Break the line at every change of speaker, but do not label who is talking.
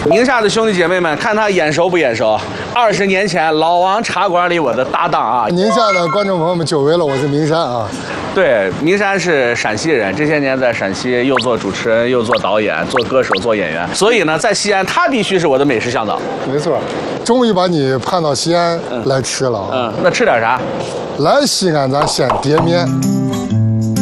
宁夏的兄弟姐妹们，看他眼熟不眼熟？20年前老王茶馆里我的搭档啊。
宁夏的观众朋友们久违了，我是明山啊。
对，明山是陕西人，这些年在陕西又做主持人，又做导演，做歌手，做演员。所以呢，在西安，他必须是我的美食向导。
没错，终于把你盼到西安来吃了啊。
那吃点啥？
来西安咱先叠面。